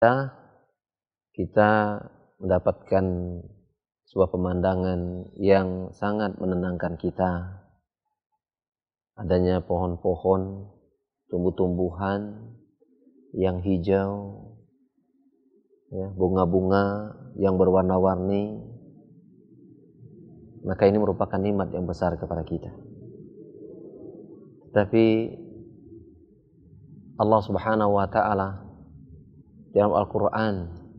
kita mendapatkan sebuah pemandangan yang sangat menenangkan kita. Adanya pohon-pohon, tumbuh-tumbuhan yang hijau, bunga-bunga yang berwarna-warni. Maka ini merupakan nikmat yang besar kepada kita. Tapi Allah Subhanahu wa ta'ala dalam Al-Quran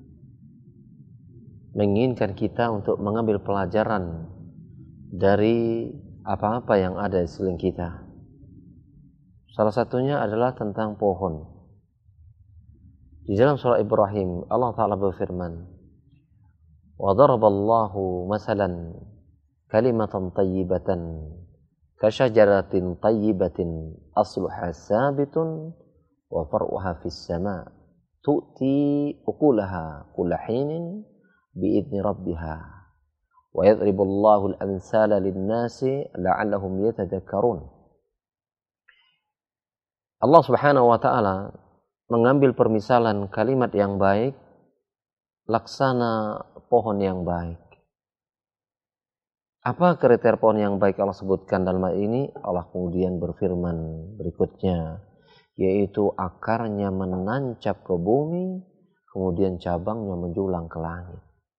menginginkan kita untuk mengambil pelajaran dari apa-apa yang ada di sekeliling kita. Salah satunya adalah tentang pohon. Di dalam surah Ibrahim, Allah Ta'ala berfirman, وَضَرَبَ اللَّهُ مَثَلًا كَلِمَةً طَيِّبَةً كَشَجَرَةٍ طَيِّبَةٍ أَصْلُهَا ثَابِتٌ وَفَرْعُهَا فِي السَّمَاءِ تُؤْتِي أُكُلَهَا كُلَّ حِينٍ بِإِذْنِ رَبِّهَا وَيَضْرِبُ اللَّهُ الْأَمْثَالَ لِلنَّاسِ لَعَلَّهُمْ يَتَذَكَّرُونَ. Allah Subhanahu wa ta'ala mengambil permisalan kalimat yang baik laksana pohon yang baik. Apa kriteria pohon yang baik Allah sebutkan dalam ayat ini? Allah kemudian berfirman berikutnya, yaitu akarnya menancap ke bumi, kemudian cabangnya menjulang ke langit.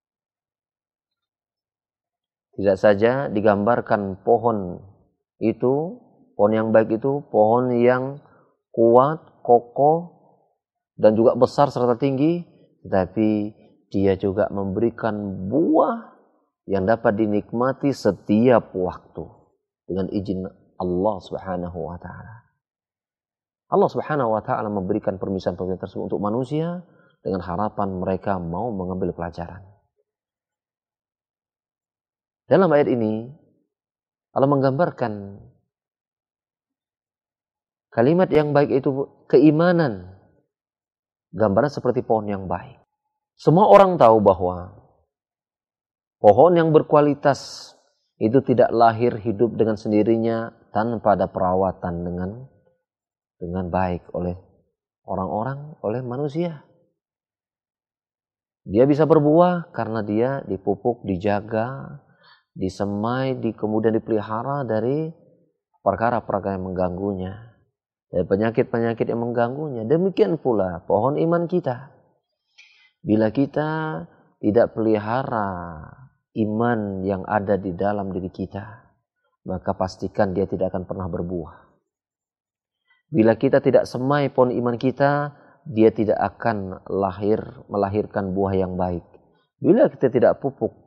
Tidak saja digambarkan pohon itu, pohon yang baik itu, pohon yang kuat, kokoh, dan juga besar serta tinggi, tetapi dia juga memberikan buah yang dapat dinikmati setiap waktu dengan izin Allah Subhanahu wa ta'ala. Allah Subhanahu wa ta'ala memberikan permisalan-permisalan tersebut untuk manusia dengan harapan mereka mau mengambil pelajaran. Dalam ayat ini Allah menggambarkan kalimat yang baik itu keimanan. Gambaran seperti pohon yang baik. Semua orang tahu bahwa pohon yang berkualitas itu tidak lahir hidup dengan sendirinya tanpa ada perawatan dengan baik oleh orang-orang, oleh manusia. Dia bisa berbuah karena dia dipupuk, dijaga, disemai, kemudian dipelihara dari perkara-perkara yang mengganggunya, dari penyakit-penyakit yang mengganggunya. Demikian pula pohon iman kita. Bila kita tidak pelihara iman yang ada di dalam diri kita, maka pastikan dia tidak akan pernah berbuah. Bila kita tidak semai pohon iman kita, dia tidak akan melahirkan buah yang baik. Bila kita tidak pupuk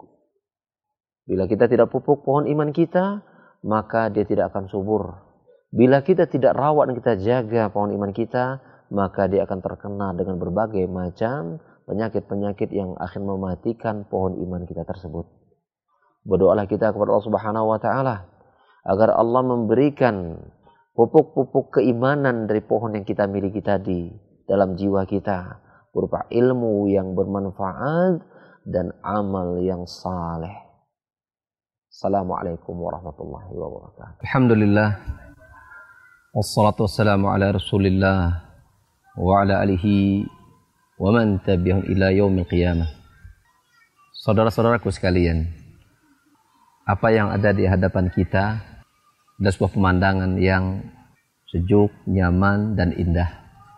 pohon iman kita, maka dia tidak akan subur. Bila kita tidak rawat dan kita jaga pohon iman kita, maka dia akan terkena dengan berbagai macam penyakit-penyakit yang akan mematikan pohon iman kita tersebut. Berdoalah kita kepada Allah Subhanahu wa ta'ala agar Allah memberikan pupuk-pupuk keimanan dari pohon yang kita miliki tadi dalam jiwa kita, berupa ilmu yang bermanfaat dan amal yang saleh. Assalamualaikum warahmatullahi wabarakatuh. Alhamdulillah. Wassalatu wassalamu ala Rasulillah wa ala alihi wa man tabi'ahum ila yaumil qiyamah. Saudara-saudaraku sekalian, apa yang ada di hadapan kita adalah sebuah pemandangan yang sejuk, nyaman, dan indah.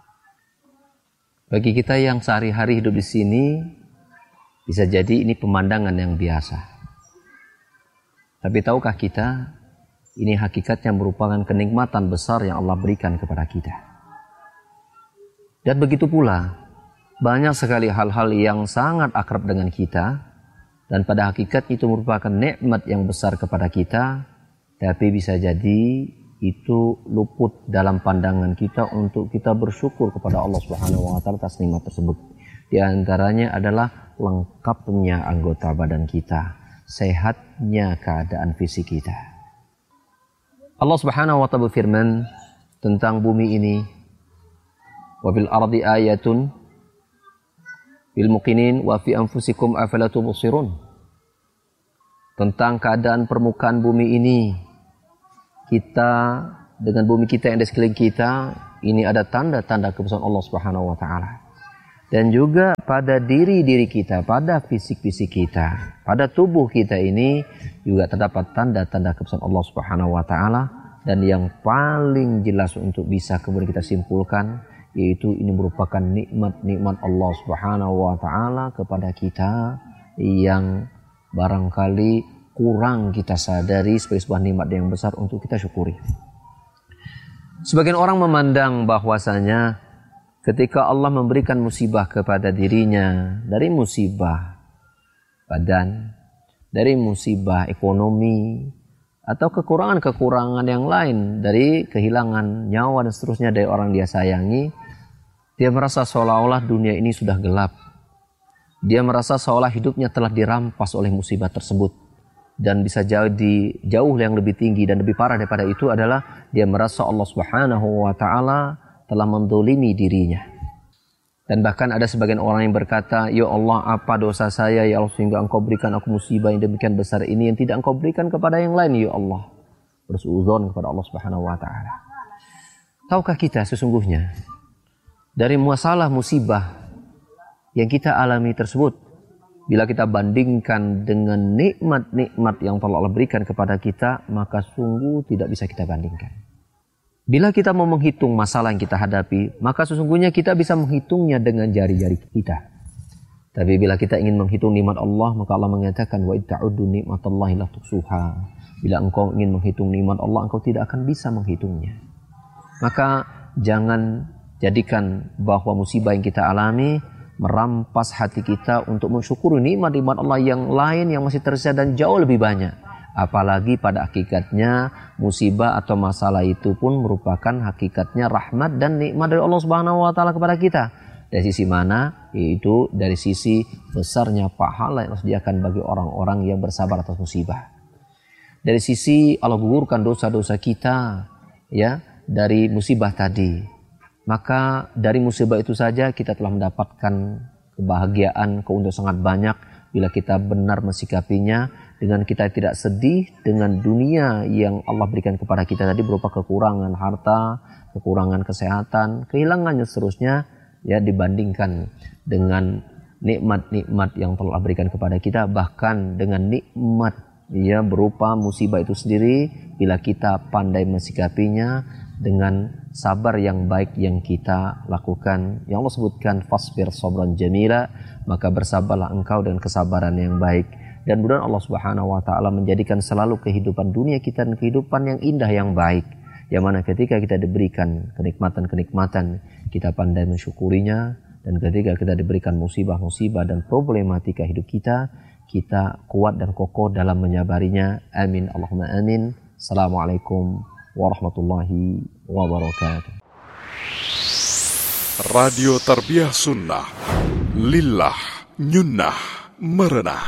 Bagi kita yang sehari-hari hidup di sini, bisa jadi ini pemandangan yang biasa. Tapi tahukah kita, ini hakikatnya merupakan kenikmatan besar yang Allah berikan kepada kita. Dan begitu pula, banyak sekali hal-hal yang sangat akrab dengan kita, dan pada hakikat itu merupakan nikmat yang besar kepada kita, tapi bisa jadi itu luput dalam pandangan kita untuk kita bersyukur kepada Allah Subhanahu wa ta'ala atas nikmat tersebut. Di antaranya adalah lengkapnya anggota badan kita, sehatnya keadaan fisik kita. Allah Subhanahu wa ta'ala berfirman tentang bumi ini, wa fil ardi ayatun bil muqinin wa fi anfusikum afala tubsirun. Tentang keadaan permukaan bumi ini, kita dengan bumi kita yang di sekeliling kita, ini ada tanda-tanda kebesaran Allah Subhanahu wa ta'ala. Dan juga pada diri-diri kita, pada fisik-fisik kita, pada tubuh kita ini juga terdapat tanda-tanda kebesaran Allah Subhanahu wa taala. Dan yang paling jelas untuk bisa kemudian kita simpulkan, yaitu ini merupakan nikmat-nikmat Allah Subhanahu wa taala kepada kita yang barangkali kurang kita sadari sebagai sebuah nikmat yang besar untuk kita syukuri. Sebagian orang memandang bahwasanya ketika Allah memberikan musibah kepada dirinya, dari musibah badan, dari musibah ekonomi, atau kekurangan-kekurangan yang lain, dari kehilangan nyawa dan seterusnya dari orang dia sayangi, dia merasa seolah-olah dunia ini sudah gelap. Dia merasa seolah hidupnya telah dirampas oleh musibah tersebut. Dan bisa jadi jauh yang lebih tinggi dan lebih parah daripada itu adalah dia merasa Allah Subhanahu wa taala telah mendolimi dirinya. Dan bahkan ada sebagian orang yang berkata, ya Allah, apa dosa saya ya Allah sehingga engkau berikan aku musibah yang demikian besar ini yang tidak engkau berikan kepada yang lain ya Allah. Bersuudzon kepada Allah Subhanahu wa taala. Tahukah kita sesungguhnya dari masalah musibah yang kita alami tersebut, bila kita bandingkan dengan nikmat-nikmat yang Allah berikan kepada kita, maka sungguh tidak bisa kita bandingkan. Bila kita mau menghitung masalah yang kita hadapi, maka sesungguhnya kita bisa menghitungnya dengan jari-jari kita. Tapi bila kita ingin menghitung nikmat Allah, maka Allah mengatakan, wa itta'uddu nikmatallahi la tuhsuha. Bila engkau ingin menghitung nikmat Allah, engkau tidak akan bisa menghitungnya. Maka jangan jadikan bahwa musibah yang kita alami merampas hati kita untuk mensyukuri nikmat-nikmat Allah yang lain yang masih tersisa dan jauh lebih banyak. Apalagi pada hakikatnya musibah atau masalah itu pun merupakan hakikatnya rahmat dan nikmat dari Allah Subhanahu wa taala kepada kita. Dari sisi mana? Yaitu dari sisi besarnya pahala yang disediakan bagi orang-orang yang bersabar atas musibah. Dari sisi Allah gugurkan dosa-dosa kita ya dari musibah tadi. Maka dari musibah itu saja kita telah mendapatkan kebahagiaan, keuntungan sangat banyak bila kita benar mensikapinya. Dengan kita tidak sedih dengan dunia yang Allah berikan kepada kita tadi berupa kekurangan harta, kekurangan kesehatan, kehilangannya seterusnya ya dibandingkan dengan nikmat-nikmat yang Allah berikan kepada kita, bahkan dengan nikmat ya berupa musibah itu sendiri bila kita pandai mensikapinya dengan sabar yang baik yang kita lakukan. Yang Allah sebutkan fasbir sabran jamila, maka bersabarlah engkau dengan kesabaran yang baik. Dan mudah-mudahan Allah Subhanahu wa taala menjadikan selalu kehidupan dunia kita dan kehidupan yang indah yang baik. Yang mana ketika kita diberikan kenikmatan-kenikmatan, kita pandai mensyukurinya, dan ketika kita diberikan musibah-musibah dan problematika hidup kita, kita kuat dan kokoh dalam menyabarinya. Amin Allahumma amin. Assalamualaikum warahmatullahi wabarakatuh. Radio Tarbiyah Sunnah, lillah nyunnah merenah.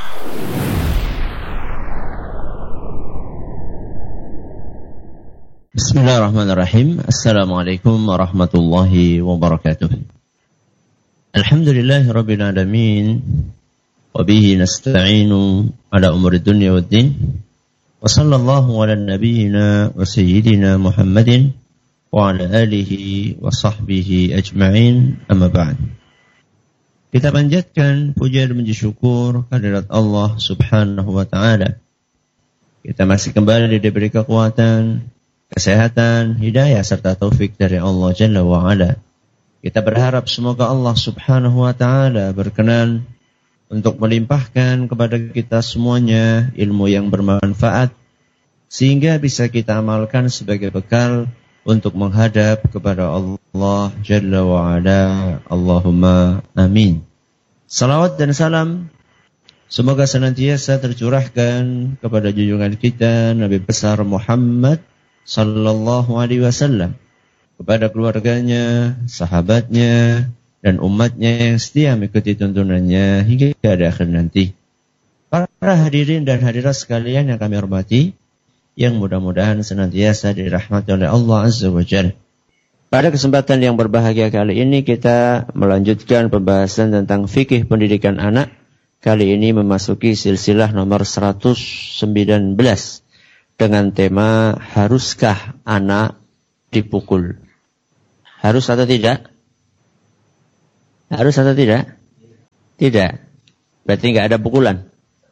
Bismillahirrahmanirrahim. Assalamualaikum warahmatullahi wabarakatuh. Alhamdulillahi rabbil alamin. Wa bihi nasta'inu ala umuri dunya waddin. Wa sallallahu ala nabiyyina wa sayyidina Muhammadin wa ala alihi wa sahbihi ajma'in, amma ba'd. Kita panjatkan puja dan puji syukur kehadirat Allah Subhanahu wa taala. Kita masih kembali diberi kekuatan, kesehatan, hidayah serta taufik dari Allah Jalla wa Ala. Kita berharap semoga Allah Subhanahu wa taala berkenan untuk melimpahkan kepada kita semuanya ilmu yang bermanfaat sehingga bisa kita amalkan sebagai bekal untuk menghadap kepada Allah Jalla wa Ala. Allahumma amin. Salawat dan salam semoga senantiasa tercurahkan kepada junjungan kita Nabi besar Muhammad sallallahu alaihi wasallam, kepada keluarganya, sahabatnya, dan umatnya yang setia mengikuti tuntunannya hingga akhir nanti. Para hadirin dan hadirat sekalian yang kami hormati, yang mudah-mudahan senantiasa dirahmati oleh Allah Azza wa Jalla. Pada kesempatan yang berbahagia kali ini kita melanjutkan pembahasan tentang fikih pendidikan anak. Kali ini memasuki silsilah nomor 119. Dengan tema, haruskah anak dipukul? Harus atau tidak? Harus atau tidak? Tidak. Berarti nggak ada pukulan.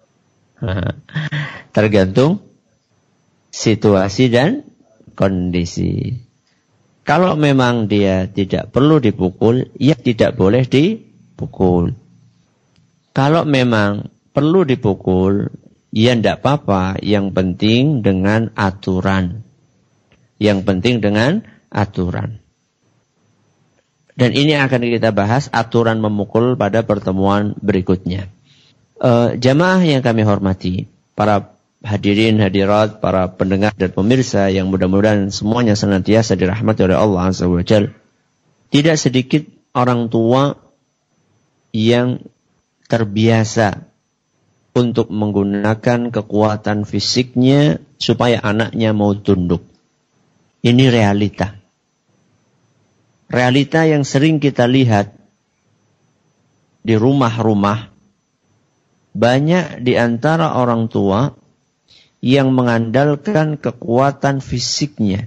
Tergantung situasi dan kondisi. Kalau memang dia tidak perlu dipukul, ya tidak boleh dipukul. Kalau memang perlu dipukul, ya tidak apa-apa. Yang penting dengan aturan. Yang penting dengan aturan. Dan ini akan kita bahas aturan memukul pada pertemuan berikutnya. Jamaah yang kami hormati, para hadirin, hadirat, para pendengar dan pemirsa yang mudah-mudahan semuanya senantiasa dirahmati oleh Allah Azza wa Jalla. Tidak sedikit orang tua yang terbiasa untuk menggunakan kekuatan fisiknya supaya anaknya mau tunduk. Ini realita. Realita yang sering kita lihat di rumah-rumah. Banyak di antara orang tua yang mengandalkan kekuatan fisiknya,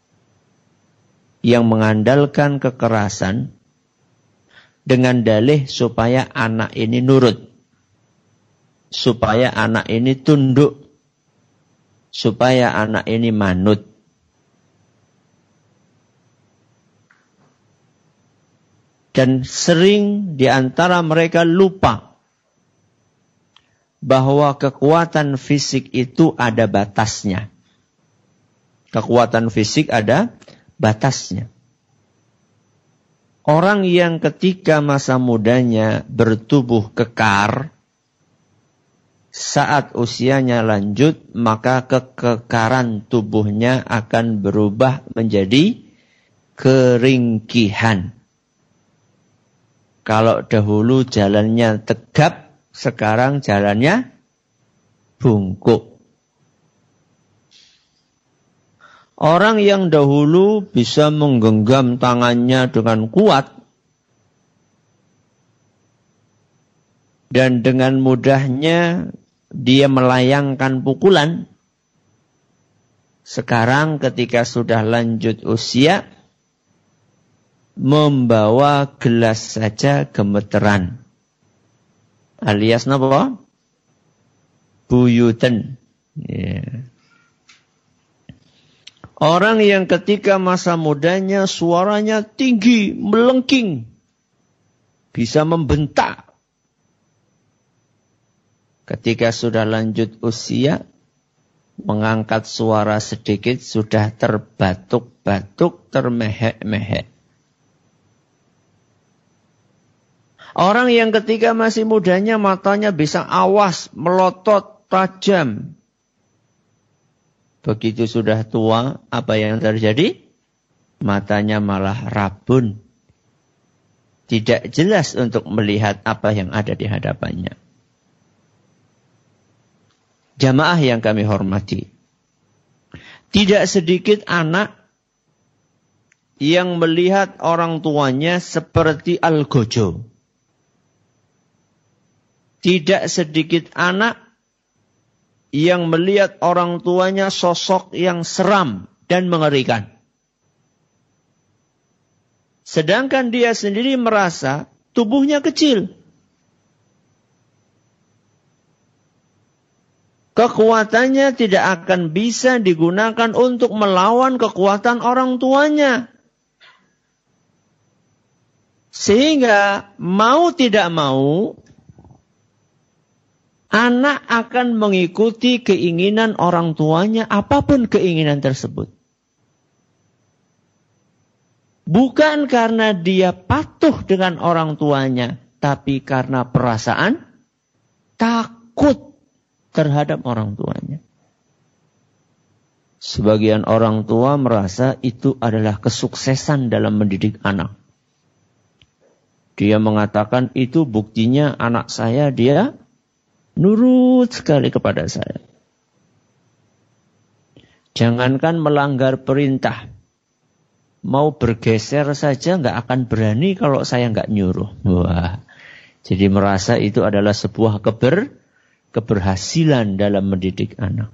yang mengandalkan kekerasan dengan dalih supaya anak ini nurut, supaya anak ini tunduk, supaya anak ini manut. Dan sering di antara mereka lupa bahwa kekuatan fisik itu ada batasnya. Kekuatan fisik ada batasnya. Orang yang ketika masa mudanya bertubuh kekar, saat usianya lanjut, maka kekekaran tubuhnya akan berubah menjadi keringkihan. Kalau dahulu jalannya tegap, sekarang jalannya bungkuk. Orang yang dahulu bisa menggenggam tangannya dengan kuat dan dengan mudahnya dia melayangkan pukulan. Sekarang ketika sudah lanjut usia, membawa gelas saja gemeteran. Alias napa? Buyuten. Yeah. Orang yang ketika masa mudanya suaranya tinggi, melengking, bisa membentak. Ketika sudah lanjut usia, mengangkat suara sedikit sudah terbatuk-batuk, termehek-mehek. Orang yang ketika masih mudanya matanya bisa awas, melotot, tajam. Begitu sudah tua, apa yang terjadi? Matanya malah rabun. Tidak jelas untuk melihat apa yang ada di hadapannya. Jamaah yang kami hormati. Tidak sedikit anak yang melihat orang tuanya seperti algojo. Tidak sedikit anak yang melihat orang tuanya sosok yang seram dan mengerikan. Sedangkan dia sendiri merasa tubuhnya kecil. Kekuatannya tidak akan bisa digunakan untuk melawan kekuatan orang tuanya. Sehingga mau tidak mau, anak akan mengikuti keinginan orang tuanya, apapun keinginan tersebut. Bukan karena dia patuh dengan orang tuanya, tapi karena perasaan takut terhadap orang tuanya. Sebagian orang tua merasa itu adalah kesuksesan dalam mendidik anak. Dia mengatakan itu buktinya anak saya dia nurut sekali kepada saya. Jangankan melanggar perintah, mau bergeser saja nggak akan berani kalau saya nggak nyuruh. Wah, jadi merasa itu adalah sebuah keberhasilan dalam mendidik anak.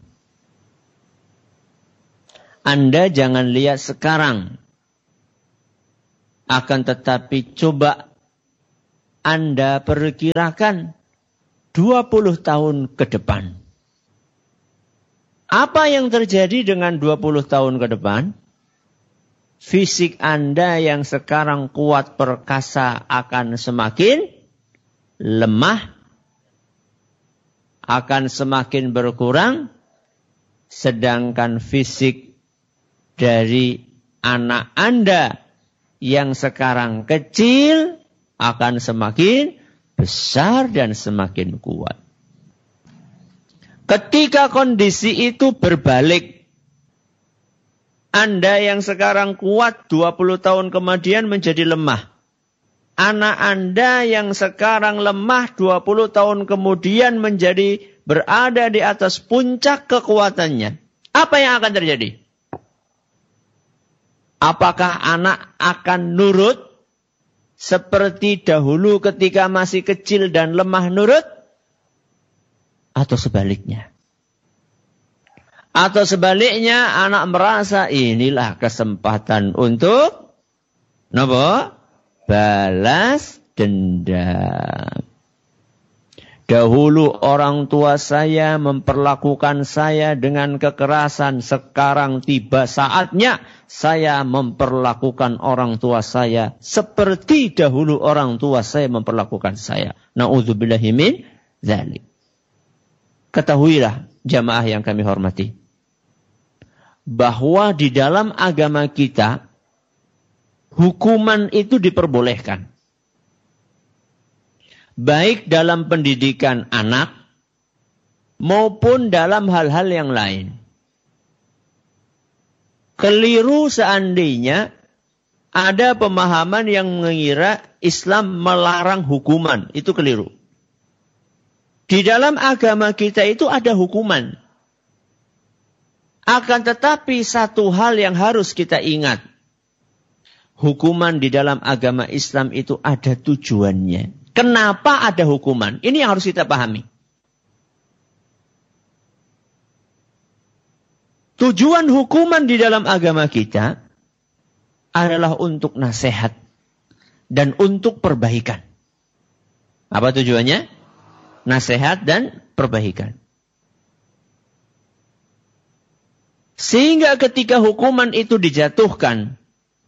Anda jangan lihat sekarang, akan tetapi coba Anda perkirakan 20 tahun ke depan. Apa yang terjadi dengan 20 tahun ke depan? Fisik Anda yang sekarang kuat perkasa akan semakin lemah, akan semakin berkurang, sedangkan fisik dari anak Anda yang sekarang kecil akan semakin besar dan semakin kuat. Ketika kondisi itu berbalik, Anda yang sekarang kuat 20 tahun kemudian menjadi lemah. Anak Anda yang sekarang lemah 20 tahun kemudian menjadi berada di atas puncak kekuatannya. Apa yang akan terjadi? Apakah anak akan nurut seperti dahulu ketika masih kecil dan lemah nurut? Atau sebaliknya? Atau sebaliknya anak merasa inilah kesempatan untuk balas dendam. Dahulu orang tua saya memperlakukan saya dengan kekerasan. Sekarang tiba saatnya saya memperlakukan orang tua saya seperti dahulu orang tua saya memperlakukan saya. Na'udzubillahi min dzalik. Ketahuilah jamaah yang kami hormati, bahwa di dalam agama kita hukuman itu diperbolehkan. Baik dalam pendidikan anak maupun dalam hal-hal yang lain. Keliru seandainya ada pemahaman yang mengira Islam melarang hukuman. Itu keliru. Di dalam agama kita itu ada hukuman. Akan tetapi satu hal yang harus kita ingat. Hukuman di dalam agama Islam itu ada tujuannya. Kenapa ada hukuman? Ini yang harus kita pahami. Tujuan hukuman di dalam agama kita adalah untuk nasihat dan untuk perbaikan. Apa tujuannya? Nasihat dan perbaikan. Sehingga ketika hukuman itu dijatuhkan,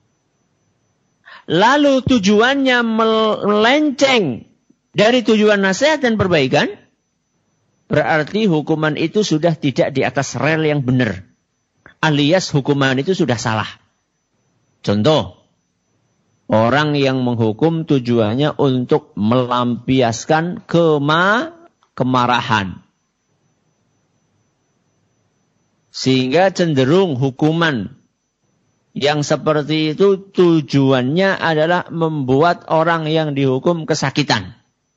lalu tujuannya melenceng dari tujuan nasihat dan perbaikan, berarti hukuman itu sudah tidak di atas rel yang benar. Alias hukuman itu sudah salah. Contoh, orang yang menghukum tujuannya untuk melampiaskan kemarahan. Sehingga cenderung hukuman yang seperti itu tujuannya adalah membuat orang yang dihukum kesakitan.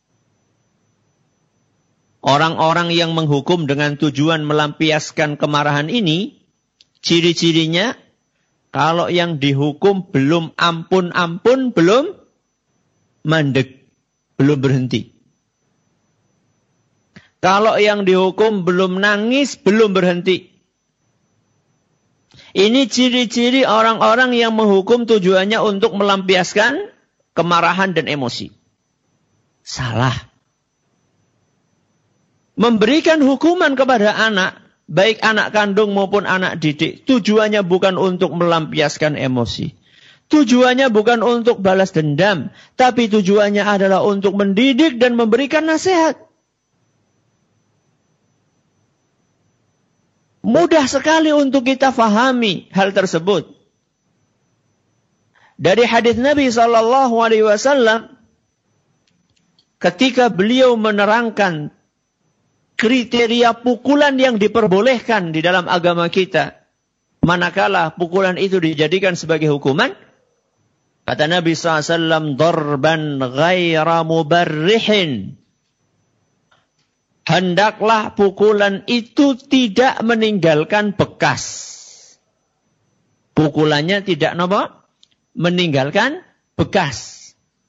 Orang-orang yang menghukum dengan tujuan melampiaskan kemarahan ini, ciri-cirinya kalau yang dihukum belum ampun-ampun, belum mandek, belum berhenti. Kalau yang dihukum belum nangis, belum berhenti. Ini ciri-ciri orang-orang yang menghukum tujuannya untuk melampiaskan kemarahan dan emosi. Salah. Memberikan hukuman kepada anak, baik anak kandung maupun anak didik, tujuannya bukan untuk melampiaskan emosi. Tujuannya bukan untuk balas dendam, tapi tujuannya adalah untuk mendidik dan memberikan nasihat. Mudah sekali untuk kita fahami hal tersebut. Dari hadis Nabi SAW, ketika beliau menerangkan kriteria pukulan yang diperbolehkan di dalam agama kita, manakala pukulan itu dijadikan sebagai hukuman, kata Nabi SAW, darban ghaira mubarrihin. Hendaklah pukulan itu tidak meninggalkan bekas. Pukulannya tidak meninggalkan bekas.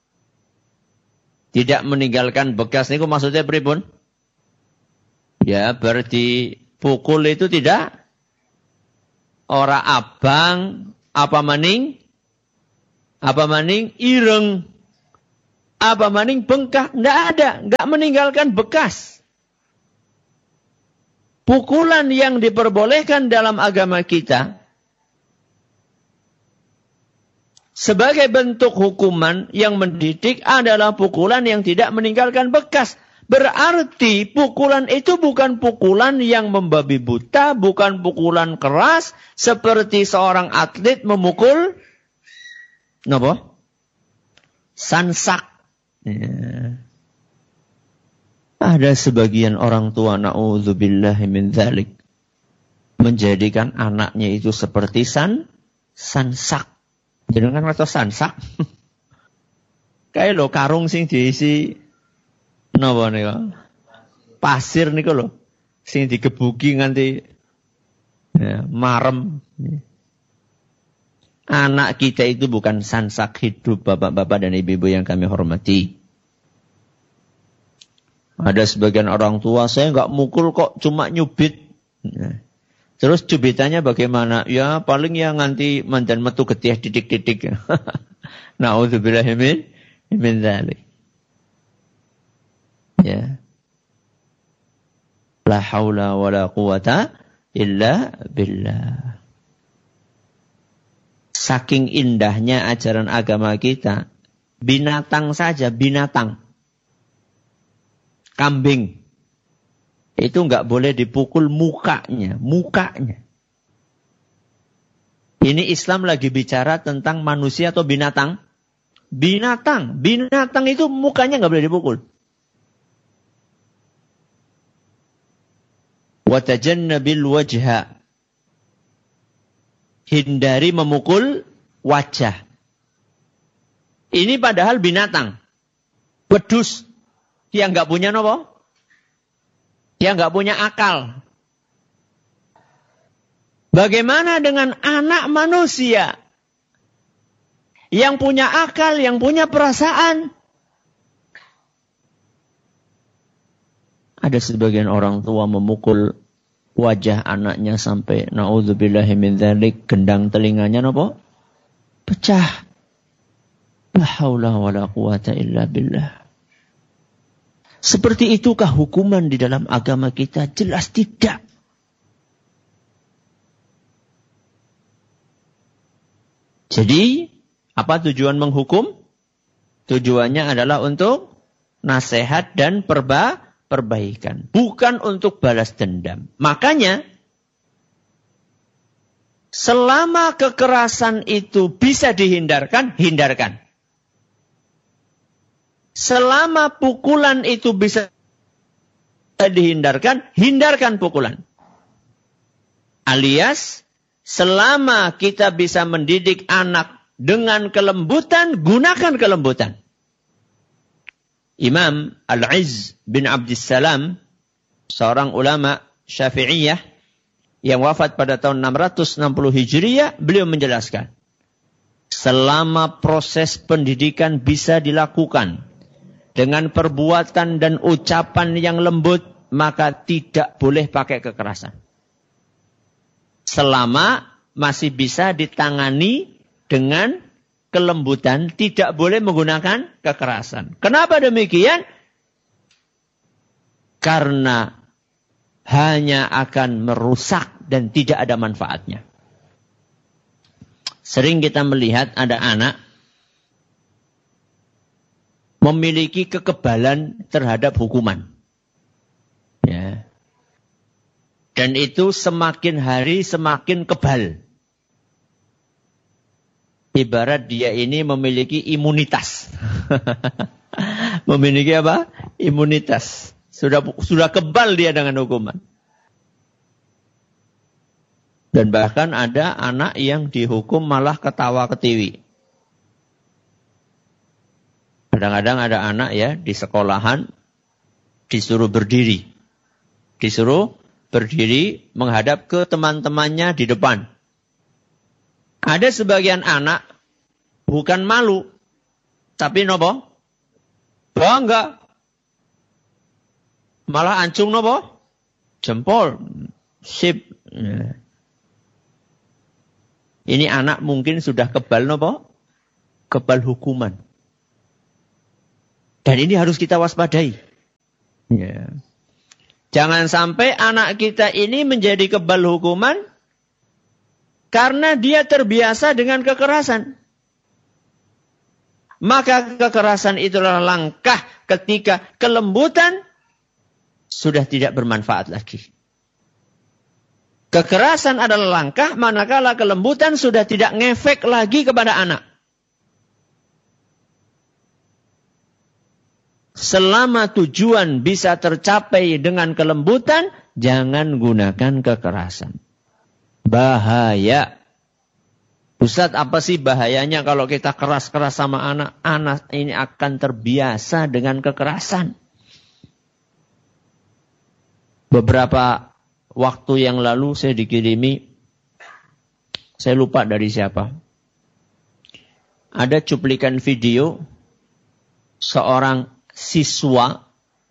Tidak meninggalkan bekas. Ini maksudnya pripun? Ya, berarti pukul itu tidak ora abang apa maning ireng apa maning bengkak, enggak meninggalkan bekas. Pukulan yang diperbolehkan dalam agama kita sebagai bentuk hukuman yang mendidik adalah pukulan yang tidak meninggalkan bekas. Berarti pukulan itu bukan pukulan yang membabi buta, bukan pukulan keras seperti seorang atlet memukul napa? Sansak. Ya. Ada sebagian orang tua, na'udzubillahi min dzalik, menjadikan anaknya itu seperti sansak. Jenengan kan atau sansak? Kayak lo karung sing diisi napa niku? Pasir niku lho. Sing digebuki nganti ya, marem. Anak kita itu bukan sansak hidup, bapak-bapak dan ibu-ibu yang kami hormati. Ada sebagian orang tua, saya enggak mukul kok, cuma nyubit. Nah, terus cubitannya bagaimana? Ya paling ya nganti mandan metu getih titik-titik. Na'udzubillahi min dzalik. Ya. La haula wala quwata illa billah. Saking indahnya ajaran agama kita, binatang saja, binatang. Kambing. Itu enggak boleh dipukul mukanya. Ini Islam lagi bicara tentang manusia atau binatang? Binatang. Binatang itu mukanya enggak boleh dipukul. Watajannabil wajha. Hindari memukul wajah. Ini padahal binatang. Wedus. Dia enggak punya apa? Dia enggak punya akal. Bagaimana dengan anak manusia yang punya akal, yang punya perasaan? Ada sebagian orang tua memukul wajah anaknya sampai na'udzubillahi min dzalik, gendang telinganya napa? Pecah. La haula wala quwata illa billah. Seperti itukah hukuman di dalam agama kita? Jelas tidak. Jadi, apa tujuan menghukum? Tujuannya adalah untuk nasihat dan perbaikan. Bukan untuk balas dendam. Makanya, selama kekerasan itu bisa dihindarkan, hindarkan. Selama pukulan itu bisa dihindarkan, hindarkan pukulan. Alias, selama kita bisa mendidik anak dengan kelembutan, gunakan kelembutan. Imam Al-Izz bin Abdissalam, seorang ulama Syafi'iyah yang wafat pada tahun 660 Hijriyah, beliau menjelaskan, selama proses pendidikan bisa dilakukan dengan perbuatan dan ucapan yang lembut, maka tidak boleh pakai kekerasan. Selama masih bisa ditangani dengan kelembutan, tidak boleh menggunakan kekerasan. Kenapa demikian? Karena hanya akan merusak dan tidak ada manfaatnya. Sering kita melihat ada anak memiliki kekebalan terhadap hukuman. Ya. Dan itu semakin hari semakin kebal. Ibarat dia ini memiliki imunitas. Memiliki apa? Imunitas. Sudah kebal dia dengan hukuman. Dan bahkan ada anak yang dihukum malah ketawa ketiwi. Kadang-kadang ada anak ya di sekolahan disuruh berdiri. Disuruh berdiri menghadap ke teman-temannya di depan. Ada sebagian anak bukan malu, tapi nopo? Bangga. Malah ancung nopo? Jempol. Sip. Ini anak mungkin sudah kebal nopo? Kebal hukuman. Dan ini harus kita waspadai. Ya. Jangan sampai anak kita ini menjadi kebal hukuman karena dia terbiasa dengan kekerasan. Maka kekerasan itulah langkah ketika kelembutan sudah tidak bermanfaat lagi. Kekerasan adalah langkah manakala kelembutan sudah tidak ngefek lagi kepada anak. Selama tujuan bisa tercapai dengan kelembutan, jangan gunakan kekerasan. Bahaya. Ustaz, apa sih bahayanya kalau kita keras-keras sama anak? Anak ini akan terbiasa dengan kekerasan. Beberapa waktu yang lalu saya dikirimi, saya lupa dari siapa. Ada cuplikan video seorang siswa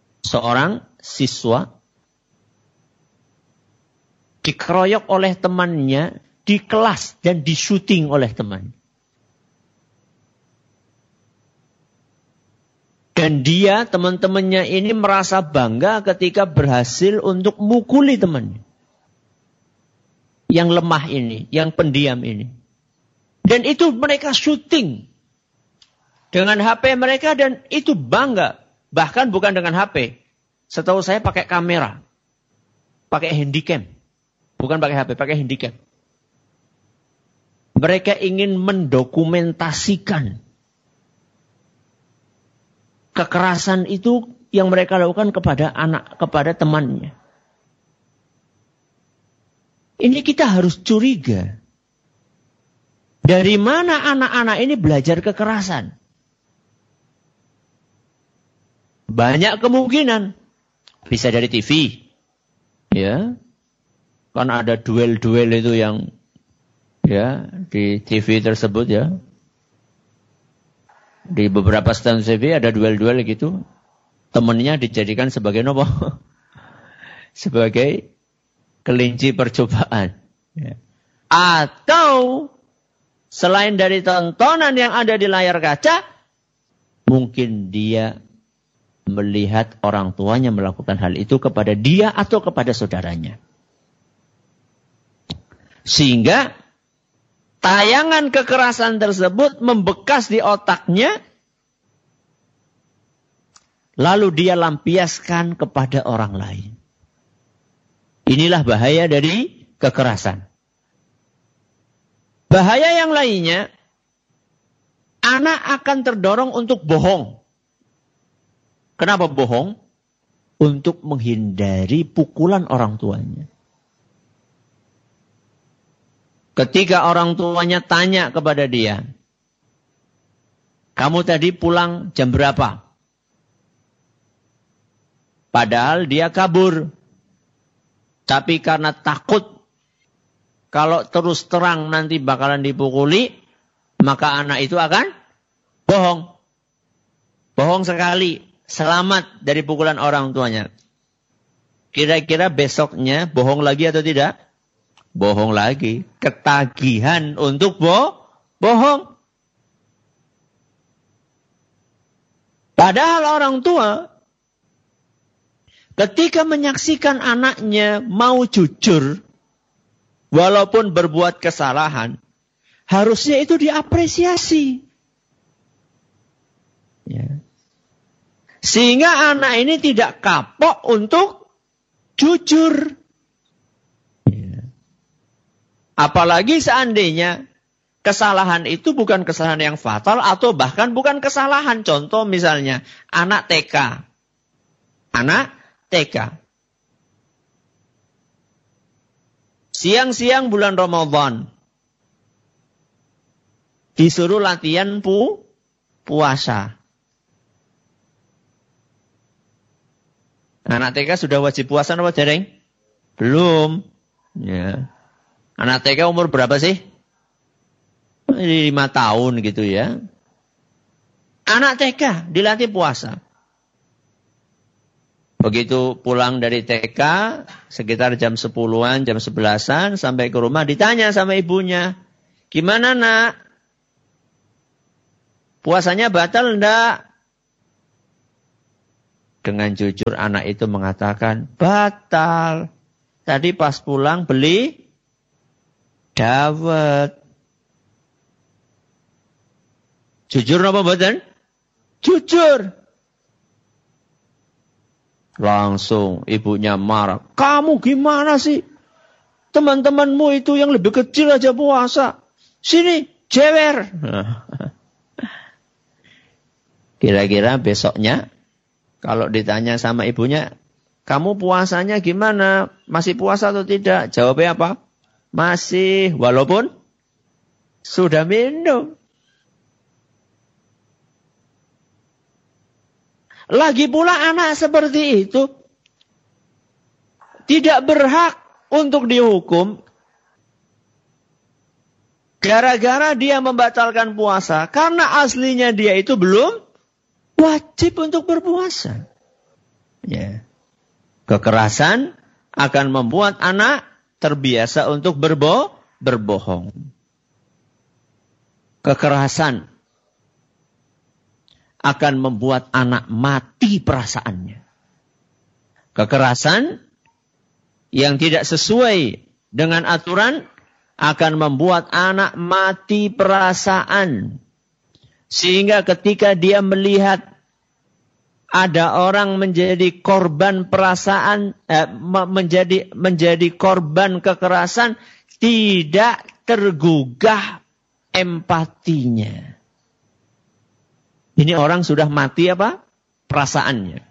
dikeroyok oleh temannya di kelas dan di-syuting oleh teman. Dan dia, teman-temannya ini merasa bangga ketika berhasil untuk mukuli temannya. Yang lemah ini, yang pendiam ini. Dan itu mereka syuting dengan HP mereka dan itu bangga. Bahkan bukan dengan HP. Setahu saya pakai kamera. Pakai handycam. Bukan pakai HP, pakai handycam. Mereka ingin mendokumentasikan kekerasan itu yang mereka lakukan kepada anak, kepada temannya. Ini kita harus curiga. Dari mana anak-anak ini belajar kekerasan? Banyak kemungkinan. Bisa dari TV. Ya. Kan ada duel-duel itu yang ya di TV tersebut ya. Di beberapa stasiun TV ada duel-duel gitu. Temennya dijadikan sebagai nopo? Sebagai kelinci percobaan. Ya. Atau selain dari tontonan yang ada di layar kaca, mungkin dia melihat orang tuanya melakukan hal itu kepada dia atau kepada saudaranya. Sehingga tayangan kekerasan tersebut membekas di otaknya, lalu dia lampiaskan kepada orang lain. Inilah bahaya dari kekerasan. Bahaya yang lainnya, anak akan terdorong untuk bohong. Kenapa bohong? Untuk menghindari pukulan orang tuanya. Ketika orang tuanya tanya kepada dia, kamu tadi pulang jam berapa? Padahal dia kabur. Tapi karena takut kalau terus terang nanti bakalan dipukuli, maka anak itu akan bohong. Bohong sekali. Selamat dari pukulan orang tuanya. Kira-kira besoknya bohong lagi atau tidak? Bohong lagi. Ketagihan untuk bohong. Padahal orang tua ketika menyaksikan anaknya mau jujur, walaupun berbuat kesalahan, harusnya itu diapresiasi. Ya. Sehingga anak ini tidak kapok untuk jujur. Ya. Apalagi seandainya kesalahan itu bukan kesalahan yang fatal atau bahkan bukan kesalahan. Contoh misalnya anak TK. Anak TK. Siang-siang bulan Ramadan. Disuruh latihan puasa. Anak TK sudah wajib puasa apa jarang? Belum. Ya. Anak TK umur berapa sih? 5 tahun gitu ya. Anak TK dilatih puasa. Begitu pulang dari TK, sekitar jam 10-an, jam 11-an, sampai ke rumah ditanya sama ibunya. Gimana nak? Puasanya batal enggak? Dengan jujur anak itu mengatakan, batal. Tadi pas pulang beli dawet. Jujur apa mboten? Jujur. Langsung ibunya marah. Kamu gimana sih? Teman-temanmu itu yang lebih kecil aja puasa. Sini, jewer. Kira-kira besoknya, kalau ditanya sama ibunya, kamu puasanya gimana? Masih puasa atau tidak? Jawabnya apa? Masih, walaupun sudah minum. Lagi pula anak seperti itu tidak berhak untuk dihukum gara-gara dia membatalkan puasa. Karena aslinya dia itu belum wajib untuk berpuasa. Ya. Kekerasan akan membuat anak terbiasa untuk berbohong. Kekerasan akan membuat anak mati perasaannya. Kekerasan yang tidak sesuai dengan aturan akan membuat anak mati perasaan. Sehingga ketika dia melihat ada orang menjadi korban perasaan, menjadi korban kekerasan, tidak tergugah empatinya. Ini orang sudah mati apa? Perasaannya.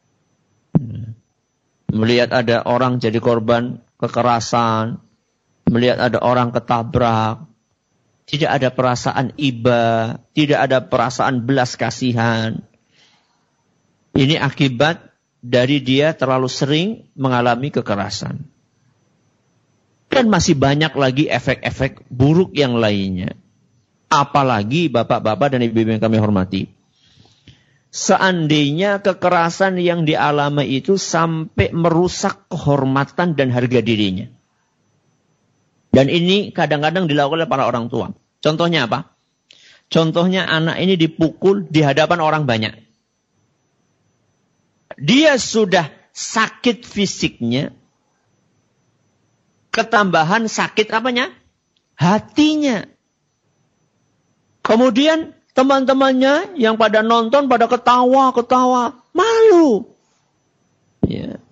Melihat ada orang jadi korban kekerasan, melihat ada orang ketabrak, tidak ada perasaan iba, tidak ada perasaan belas kasihan. Ini akibat dari dia terlalu sering mengalami kekerasan. Dan masih banyak lagi efek-efek buruk yang lainnya. Apalagi bapak-bapak dan ibu-ibu yang kami hormati. Seandainya kekerasan yang dialami itu sampai merusak kehormatan dan harga dirinya. Dan ini kadang-kadang dilakukan oleh para orang tua. Contohnya apa? Contohnya anak ini dipukul di hadapan orang banyak. Dia sudah sakit fisiknya. Ketambahan sakit apanya? Hatinya. Kemudian teman-temannya yang pada nonton pada ketawa-ketawa. Malu. Ya.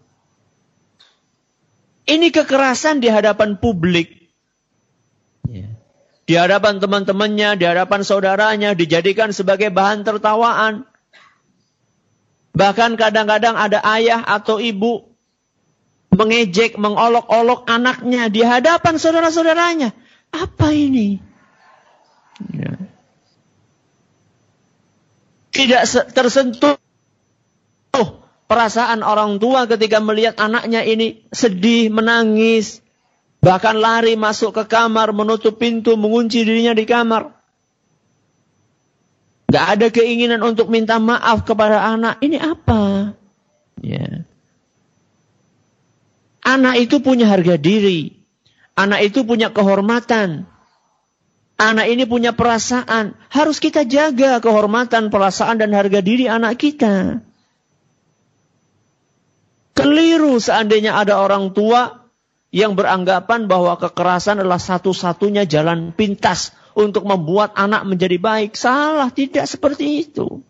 Ini kekerasan di hadapan publik. Ya. Di hadapan teman-temannya, di hadapan saudaranya, dijadikan sebagai bahan tertawaan. Bahkan kadang-kadang ada ayah atau ibu mengejek, mengolok-olok anaknya di hadapan saudara-saudaranya. Apa ini? Ya. Tidak tersentuh perasaan orang tua ketika melihat anaknya ini sedih, menangis. Bahkan lari masuk ke kamar, menutup pintu, mengunci dirinya di kamar. Gak ada keinginan untuk minta maaf kepada anak. Ini apa? Ya. Anak itu punya harga diri. Anak itu punya kehormatan. Anak ini punya perasaan. Harus kita jaga kehormatan, perasaan, dan harga diri anak kita. Keliru seandainya ada orang tua yang beranggapan bahwa kekerasan adalah satu-satunya jalan pintas untuk membuat anak menjadi baik. Salah, tidak seperti itu.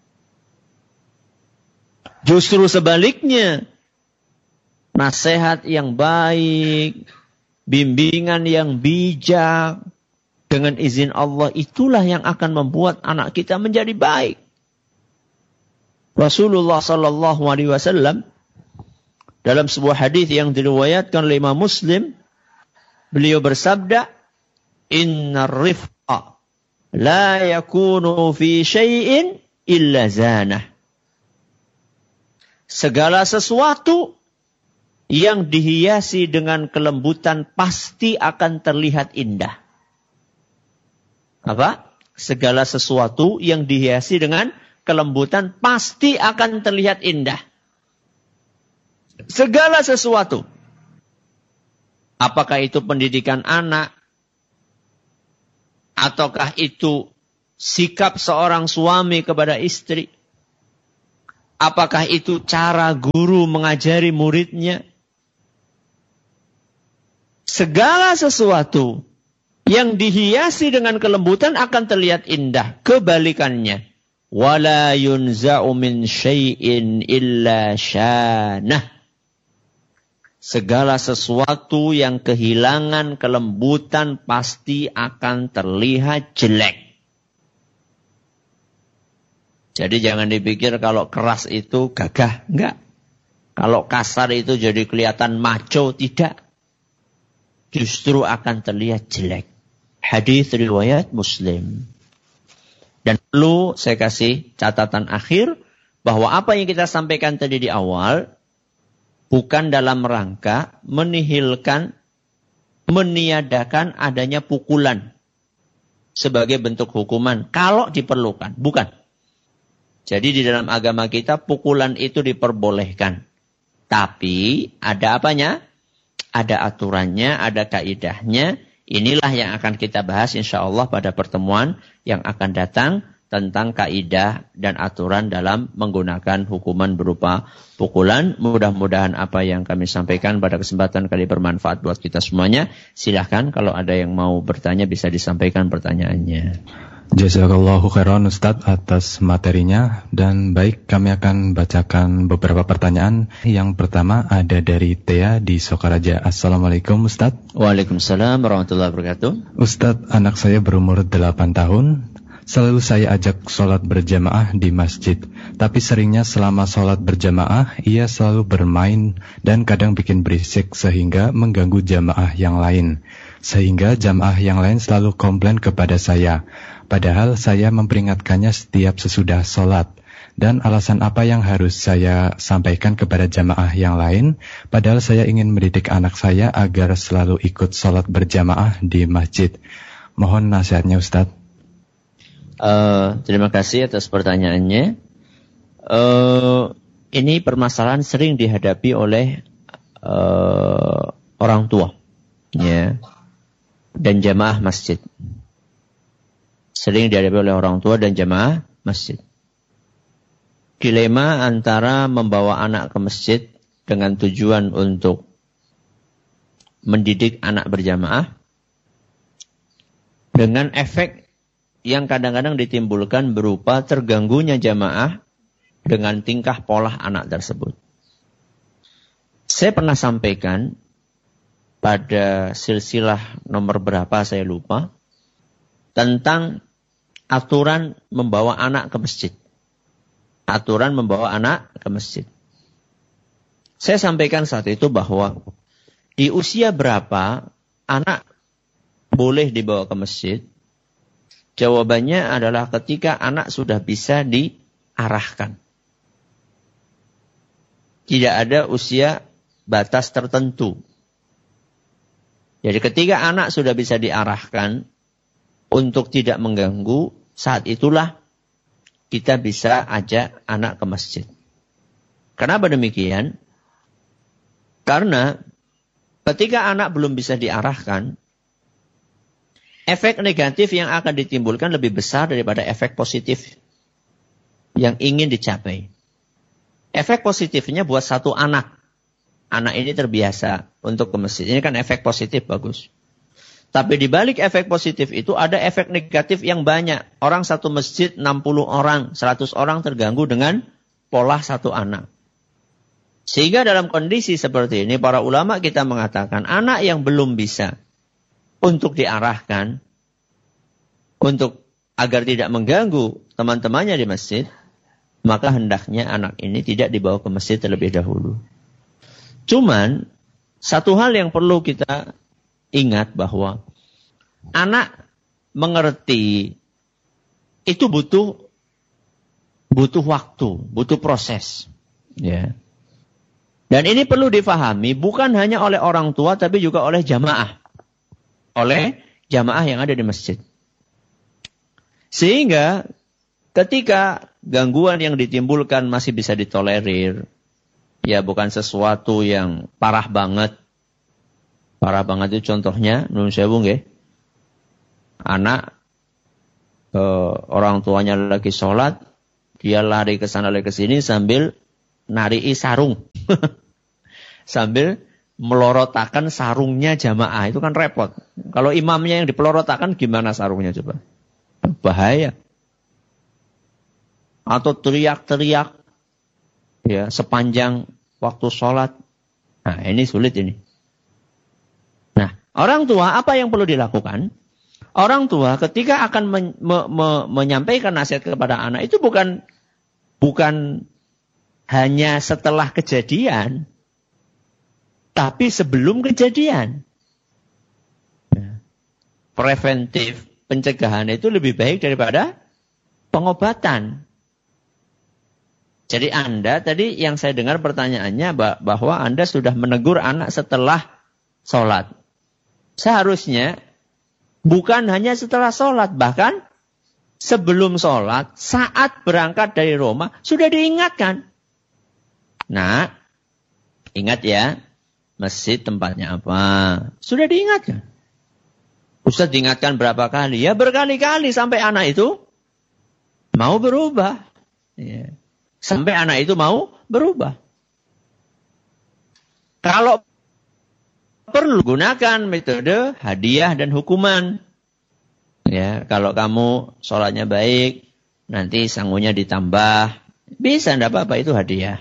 Justru sebaliknya. Nasihat yang baik, bimbingan yang bijak, dengan izin Allah, itulah yang akan membuat anak kita menjadi baik. Rasulullah sallallahu alaihi wasallam dalam sebuah hadis yang diriwayatkan oleh Imam Muslim, beliau bersabda, "Innar rifqa la yakunu fi syai'in illa zanah." Segala sesuatu yang dihiasi dengan kelembutan pasti akan terlihat indah. Apa? Segala sesuatu yang dihiasi dengan kelembutan pasti akan terlihat indah. Segala sesuatu. Apakah itu pendidikan anak? Ataukah itu sikap seorang suami kepada istri? Apakah itu cara guru mengajari muridnya? Segala sesuatu yang dihiasi dengan kelembutan akan terlihat indah. Kebalikannya. Wala yunza'u min syai'in illa syanah. Segala sesuatu yang kehilangan kelembutan pasti akan terlihat jelek. Jadi jangan dipikir kalau keras itu gagah. Enggak. Kalau kasar itu jadi kelihatan maco. Tidak. Justru akan terlihat jelek. Hadis riwayat Muslim. Dan perlu saya kasih catatan akhir. Bahwa apa yang kita sampaikan tadi di awal. Bukan dalam rangka menihilkan, meniadakan adanya pukulan. Sebagai bentuk hukuman. Kalau diperlukan. Bukan. Jadi di dalam agama kita pukulan itu diperbolehkan. Tapi ada apanya? Ada aturannya, ada kaidahnya. Inilah yang akan kita bahas insyaallah pada pertemuan yang akan datang. Tentang kaidah dan aturan dalam menggunakan hukuman berupa pukulan. Mudah-mudahan apa yang kami sampaikan pada kesempatan kali bermanfaat buat kita semuanya. Silahkan kalau ada yang mau bertanya bisa disampaikan pertanyaannya. Jazakallahu khairan Ustadz atas materinya. Dan baik, kami akan bacakan beberapa pertanyaan. Yang pertama ada dari Tia di Sokaraja. Assalamualaikum Ustadz. Waalaikumsalam warahmatullahi wabarakatuh. Ustadz, anak saya berumur 8 tahun. Selalu saya ajak sholat berjamaah di masjid. Tapi seringnya selama sholat berjamaah, ia selalu bermain dan kadang bikin berisik sehingga mengganggu jamaah yang lain. Sehingga jamaah yang lain selalu komplain kepada saya. Padahal saya memperingatkannya setiap sesudah sholat. Dan alasan apa yang harus saya sampaikan kepada jamaah yang lain? Padahal saya ingin mendidik anak saya agar selalu ikut sholat berjamaah di masjid. Mohon nasihatnya Ustadz. Terima kasih atas pertanyaannya. Ini permasalahan sering dihadapi oleh orang tua, ya, dan jamaah masjid. Sering dihadapi oleh orang tua dan jamaah masjid. Dilema antara membawa anak ke masjid dengan tujuan untuk mendidik anak berjamaah dengan efek yang kadang-kadang ditimbulkan berupa terganggunya jamaah dengan tingkah pola anak tersebut. Saya pernah sampaikan pada silsilah nomor berapa saya lupa, tentang aturan membawa anak ke masjid. Aturan membawa anak ke masjid. Saya sampaikan saat itu bahwa di usia berapa anak boleh dibawa ke masjid? Jawabannya adalah ketika anak sudah bisa diarahkan. Tidak ada usia batas tertentu. Jadi ketika anak sudah bisa diarahkan untuk tidak mengganggu, saat itulah kita bisa ajak anak ke masjid. Kenapa demikian? Karena ketika anak belum bisa diarahkan, efek negatif yang akan ditimbulkan lebih besar daripada efek positif yang ingin dicapai. Efek positifnya buat satu anak. Anak ini terbiasa untuk ke masjid. Ini kan efek positif bagus. Tapi di balik efek positif itu ada efek negatif yang banyak. Orang satu masjid 60 orang, 100 orang terganggu dengan pola satu anak. Sehingga dalam kondisi seperti ini para ulama kita mengatakan anak yang belum bisa untuk diarahkan, untuk agar tidak mengganggu teman-temannya di masjid, maka hendaknya anak ini tidak dibawa ke masjid terlebih dahulu. Cuman, satu hal yang perlu kita ingat bahwa anak mengerti itu butuh waktu, butuh proses. Ya. Dan ini perlu difahami bukan hanya oleh orang tua tapi juga oleh jamaah. Oleh jamaah yang ada di masjid. Sehingga ketika gangguan yang ditimbulkan masih bisa ditolerir, ya bukan sesuatu yang parah banget. Parah banget itu contohnya, nun sewu nggih. Anak orang tuanya lagi sholat, Dia lari ke sana lari ke sini sambil narii sarung. Sambil melorotakan sarungnya jamaah. Itu kan repot. Kalau imamnya yang dipelorotakan gimana sarungnya coba? Bahaya. Atau teriak-teriak ya sepanjang waktu sholat. Nah, ini sulit ini. Nah, orang tua apa yang perlu dilakukan? Orang tua ketika akan menyampaikan nasihat kepada anak itu bukan hanya setelah kejadian, tapi sebelum kejadian. Nah, preventif, pencegahan itu lebih baik daripada pengobatan. Jadi Anda tadi yang saya dengar pertanyaannya bahwa Anda sudah menegur anak setelah sholat. Seharusnya bukan hanya setelah sholat, bahkan sebelum sholat, saat berangkat dari rumah, sudah diingatkan. Nah, ingat ya, masjid tempatnya apa? Sudah diingatkan. Ustaz diingatkan berapa kali? Ya berkali-kali sampai anak itu mau berubah. Ya. Sampai anak itu mau berubah. Kalau perlu gunakan metode hadiah dan hukuman. Ya, kalau kamu sholatnya baik, nanti sangunya ditambah. Bisa, tidak apa-apa, itu hadiah.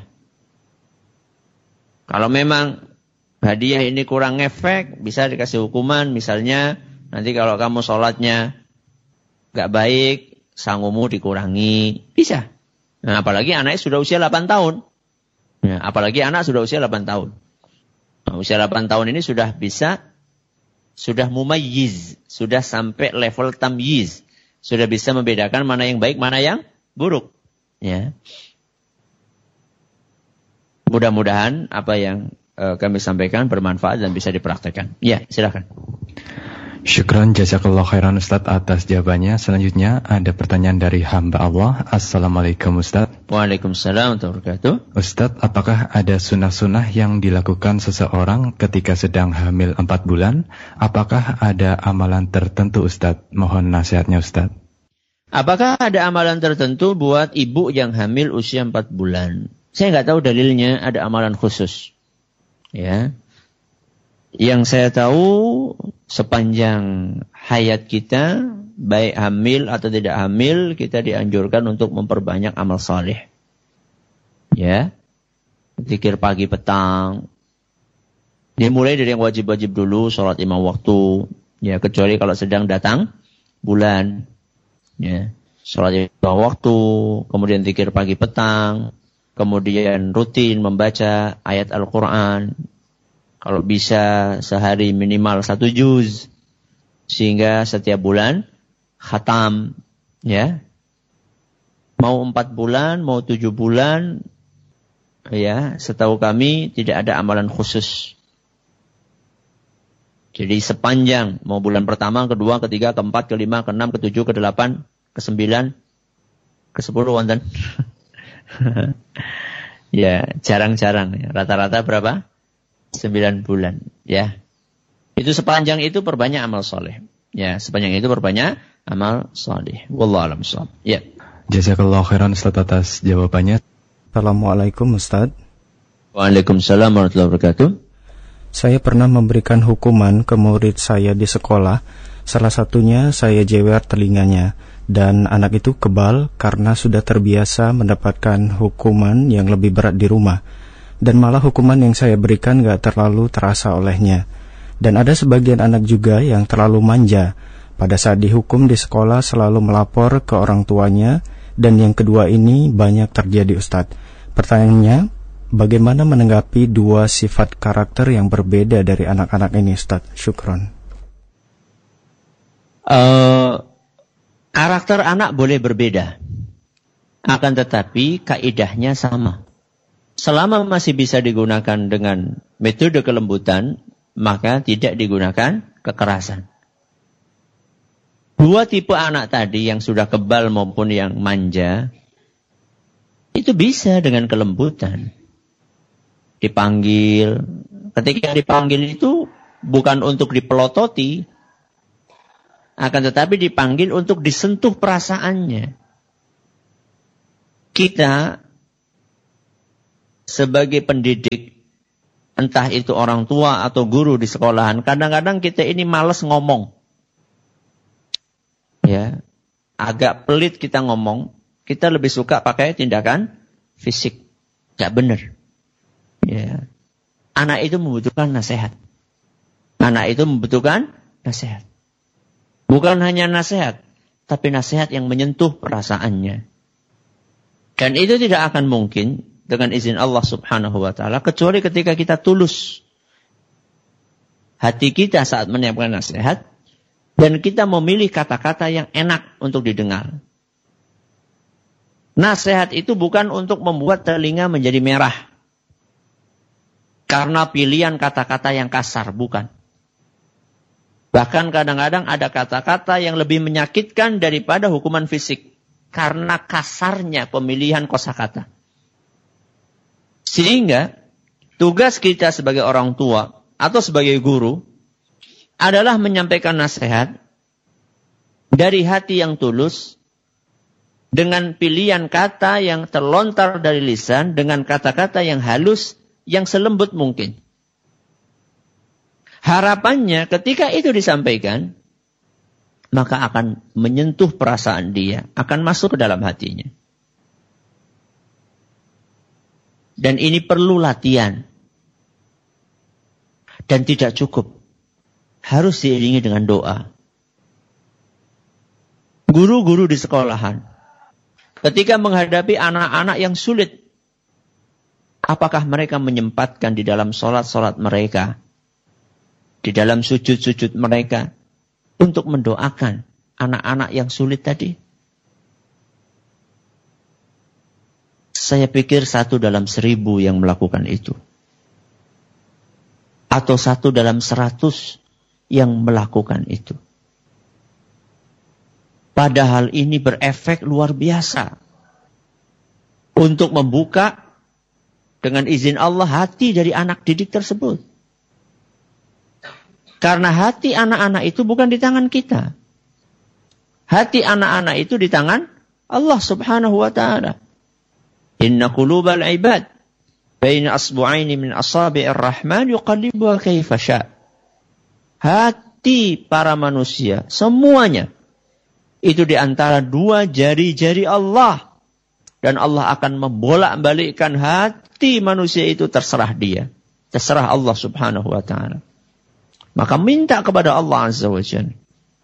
Kalau memang hadiah ini kurang efek, bisa dikasih hukuman. Misalnya, nanti kalau kamu sholatnya gak baik, sangumu dikurangi. Bisa. Nah, apalagi anaknya sudah usia 8 tahun. Ya, apalagi anak sudah usia 8 tahun. Nah, usia 8 tahun ini sudah bisa, sudah mumayyiz, sudah sampai level tamyiz. Sudah bisa membedakan mana yang baik, mana yang buruk. Ya. Mudah-mudahan apa yang kami sampaikan bermanfaat dan bisa dipraktekkan. Ya, silakan. Syukran jazakallah khairan Ustaz atas jawabannya. Selanjutnya ada pertanyaan dari hamba Allah. Assalamualaikum Ustaz. Waalaikumsalam warahmatullahi wabarakatuh. Ustaz, apakah ada sunnah-sunnah yang dilakukan seseorang ketika sedang hamil 4 bulan? Apakah ada amalan tertentu Ustaz? Mohon nasihatnya Ustaz. Apakah ada amalan tertentu buat ibu yang hamil usia 4 bulan? Saya nggak tahu dalilnya ada amalan khusus. Ya. Yang saya tahu sepanjang hayat kita, baik hamil atau tidak hamil, kita dianjurkan untuk memperbanyak amal saleh. Ya. Zikir pagi petang. Dimulai dari yang wajib-wajib dulu, sholat 5 waktu. Ya, kecuali kalau sedang datang bulan. Ya. Sholat 5 waktu, kemudian zikir pagi petang, kemudian rutin membaca ayat Al-Quran. Kalau bisa sehari minimal 1 juz. Sehingga setiap bulan khatam. Ya. Mau 4 bulan, mau 7 bulan. Ya, setahu kami tidak ada amalan khusus. Jadi sepanjang mau bulan pertama, kedua, ketiga, keempat, kelima, keenam, ketujuh, kedelapan, ke-9, ke-10 wonten. Ya, jarang-jarang. Ya. Rata-rata berapa? 9 bulan, ya. Itu sepanjang itu perbanyak amal soleh. Ya, sepanjang itu perbanyak amal soleh. Wallahu a'lam bishawab. Ya. Jazakallahu khairan Ustaz atas jawabannya. Assalamualaikum Ustaz. Waalaikumsalam warahmatullahi wabarakatuh. Saya pernah memberikan hukuman ke murid saya di sekolah. Salah satunya saya jewer telinganya. Dan anak itu kebal karena sudah terbiasa mendapatkan hukuman yang lebih berat di rumah. Dan malah hukuman yang saya berikan gak terlalu terasa olehnya. Dan ada sebagian anak juga yang terlalu manja. Pada saat dihukum di sekolah selalu melapor ke orang tuanya. Dan yang kedua ini banyak terjadi Ustadz. Pertanyaannya, bagaimana menanggapi 2 sifat karakter yang berbeda dari anak-anak ini Ustadz? Syukron. Karakter anak boleh berbeda. Akan tetapi kaidahnya sama. Selama masih bisa digunakan dengan metode kelembutan, maka tidak digunakan kekerasan. 2 tipe anak tadi yang sudah kebal maupun yang manja, itu bisa dengan kelembutan. Dipanggil. Ketika dipanggil itu bukan untuk dipelototi, akan tetapi dipanggil untuk disentuh perasaannya. kita sebagai pendidik, entah itu orang tua atau guru di sekolahan, kadang-kadang kita ini malas ngomong. Ya, agak pelit kita ngomong, kita lebih suka pakai tindakan fisik. Gak benar. Ya. Anak itu membutuhkan nasihat. Anak itu membutuhkan nasihat. Bukan hanya nasihat, tapi nasihat yang menyentuh perasaannya. Dan itu tidak akan mungkin dengan izin Allah Subhanahu wa ta'ala, kecuali ketika kita tulus hati kita saat menyiapkan nasihat, dan kita memilih kata-kata yang enak untuk didengar. Nasihat itu bukan untuk membuat telinga menjadi merah karena pilihan kata-kata yang kasar, bukan. Bahkan kadang-kadang ada kata-kata yang lebih menyakitkan daripada hukuman fisik karena kasarnya pemilihan kosakata. Sehingga tugas kita sebagai orang tua atau sebagai guru adalah menyampaikan nasihat dari hati yang tulus, dengan pilihan kata yang terlontar dari lisan, dengan kata-kata yang halus, yang selembut mungkin. Harapannya ketika itu disampaikan, maka akan menyentuh perasaan dia, akan masuk ke dalam hatinya. Dan ini perlu latihan. Dan tidak cukup. Harus diiringi dengan doa. Guru-guru di sekolahan, ketika menghadapi anak-anak yang sulit, apakah mereka menyempatkan di dalam sholat-sholat mereka, di dalam sujud-sujud mereka, untuk mendoakan anak-anak yang sulit tadi? Saya pikir 1 dalam 1000 yang melakukan itu. Atau 1 dalam 100 yang melakukan itu. Padahal ini berefek luar biasa. Untuk membuka dengan izin Allah hati dari anak didik tersebut. Karena hati anak-anak itu bukan di tangan kita. Hati anak-anak itu di tangan Allah Subhanahu wa ta'ala. Inna qulubal ibad baina asbu'aini min asabi'ir rahman yuqallibuha kaifa sya'. Hati para manusia semuanya itu di antara 2 jari-jari Allah, dan Allah akan membolak-balikkan hati manusia itu, terserah dia, terserah Allah Subhanahu wa ta'ala. Maka minta kepada Allah Azza wa Jalla.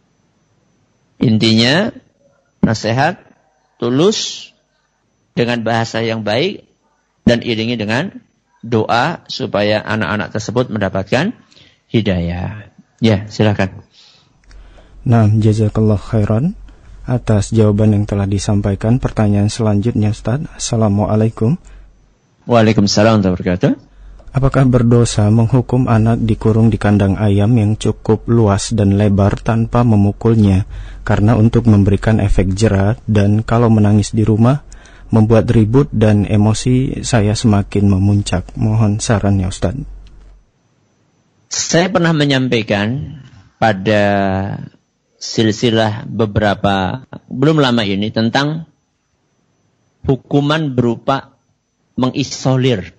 Intinya nasihat tulus dengan bahasa yang baik dan iringi dengan doa supaya anak-anak tersebut mendapatkan hidayah. Ya, silakan. Nah, jazakallah khairan atas jawaban yang telah disampaikan. Pertanyaan selanjutnya, Ustaz. Assalamualaikum. Waalaikumsalam warahmatullahi wabarakatuh. Apakah berdosa menghukum anak dikurung di kandang ayam yang cukup luas dan lebar tanpa memukulnya, karena untuk memberikan efek jera, dan kalau menangis di rumah membuat ribut dan emosi saya semakin memuncak? Mohon sarannya, Ustaz. Saya pernah menyampaikan pada silsilah beberapa, belum lama ini, tentang hukuman berupa mengisolir.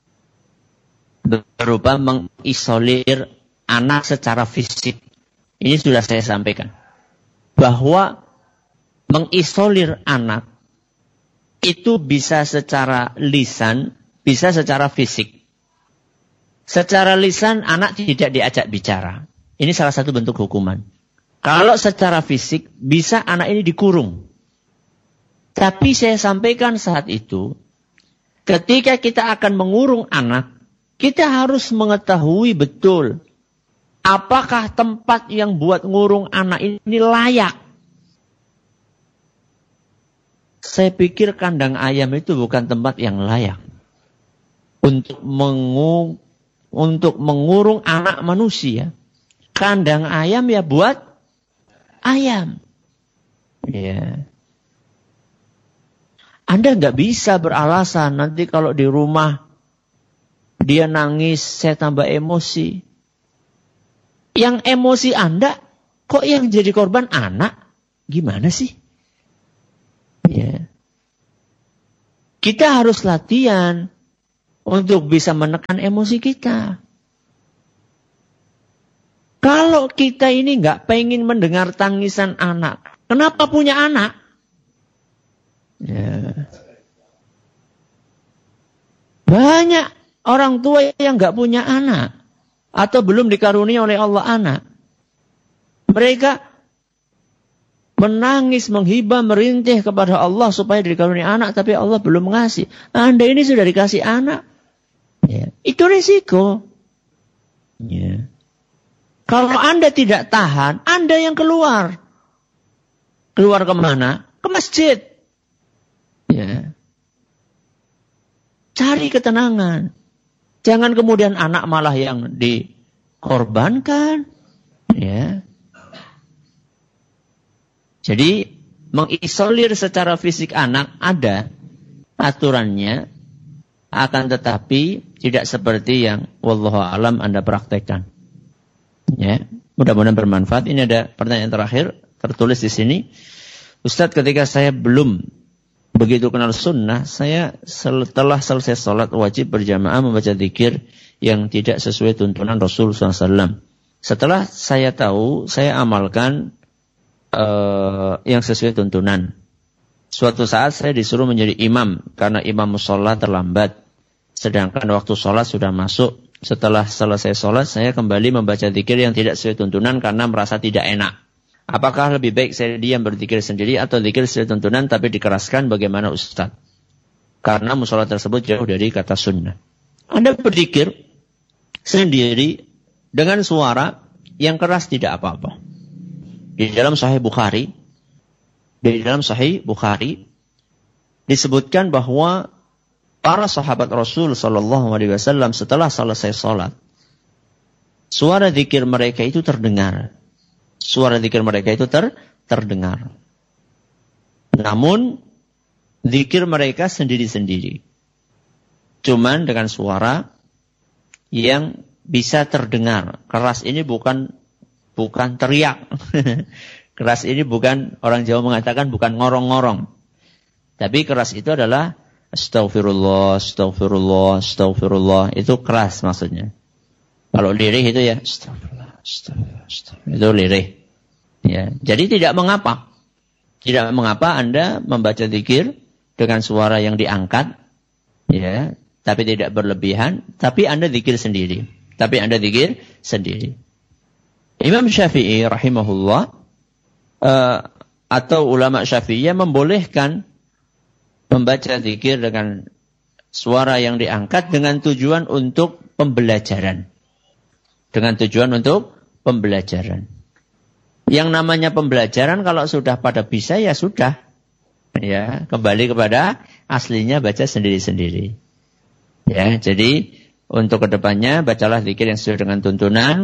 Berupa mengisolir anak secara fisik. Ini sudah saya sampaikan. Bahwa mengisolir anak itu bisa secara lisan, bisa secara fisik. Secara lisan anak tidak diajak bicara. Ini salah satu bentuk hukuman. Kalau secara fisik bisa anak ini dikurung. Tapi saya sampaikan saat itu, ketika kita akan mengurung anak, kita harus mengetahui betul apakah tempat yang buat ngurung anak ini layak. Saya pikir kandang ayam itu bukan tempat yang layak untuk mengurung anak manusia. Kandang ayam ya buat ayam. Ya. Anda nggak bisa beralasan nanti kalau di rumah dia nangis, saya tambah emosi. Yang emosi Anda, kok yang jadi korban anak? Gimana sih? Ya. Kita harus latihan untuk bisa menekan emosi kita. Kalau kita ini nggak pengen mendengar tangisan anak, kenapa punya anak? Ya. Banyak orang tua yang nggak punya anak atau belum dikaruniai oleh Allah anak. Mereka menangis, menghibah, merintih kepada Allah supaya dikaruniai anak, tapi Allah belum ngasih. Anda ini sudah dikasih anak, ya, itu risiko. Ya. Kalau Anda tidak tahan, Anda yang keluar. Keluar kemana? Ke masjid. Ya. Cari ketenangan. Jangan kemudian anak malah yang dikorbankan. Ya. Jadi mengisolir secara fisik anak ada aturannya, akan tetapi tidak seperti yang wallahu alam Anda praktekkan. Ya, mudah-mudahan bermanfaat. Ini ada pertanyaan terakhir tertulis di sini. Ustadz, ketika saya belum begitu kenal sunnah, saya setelah selesai sholat wajib berjamaah membaca zikir yang tidak sesuai tuntunan Rasul SAW. Setelah saya tahu, saya amalkan yang sesuai tuntunan. Suatu saat saya disuruh menjadi imam karena imam musholla terlambat, sedangkan waktu sholat sudah masuk. Setelah selesai sholat, saya kembali membaca zikir yang tidak sesuai tuntunan karena merasa tidak enak. Apakah lebih baik saya diam berzikir sendiri atau zikir sesuai tuntunan tapi dikeraskan, bagaimana Ustaz? Karena musholla tersebut jauh dari kata sunnah. Anda berzikir sendiri dengan suara yang keras tidak apa-apa. Di dalam Sahih Bukhari disebutkan bahwa para sahabat Rasul sallallahu alaihi wasallam setelah selesai salat, suara zikir mereka itu terdengar. Terdengar. Namun zikir mereka sendiri-sendiri. Cuman dengan suara yang bisa terdengar. Keras ini bukan teriak. Keras ini bukan, orang Jawa mengatakan bukan ngorong-ngorong. Tapi keras itu adalah Astaghfirullah, astaghfirullah, astaghfirullah. Itu keras maksudnya. Kalau lirih itu ya astaghfirullah, astaghfirullah. Itu lirih. Ya, jadi tidak mengapa. Tidak mengapa Anda membaca zikir dengan suara yang diangkat, ya, tapi tidak berlebihan, tapi Anda zikir sendiri. Imam Syafi'i rahimahullah atau ulama Syafi'iyah membolehkan membaca zikir dengan suara yang diangkat dengan tujuan untuk pembelajaran. Yang namanya pembelajaran kalau sudah pada bisa ya sudah. Ya, kembali kepada aslinya baca sendiri-sendiri. Ya, jadi untuk kedepannya bacalah zikir yang sesuai dengan tuntunan.